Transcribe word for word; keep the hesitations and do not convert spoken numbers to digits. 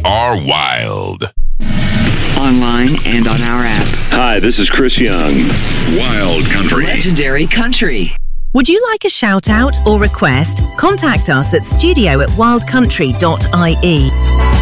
are wild. Online and on our app. Hi, this is Chris Young. Wild Country. Legendary Country. Would you like a shout out or request? Contact us at studio at wild country dot I E.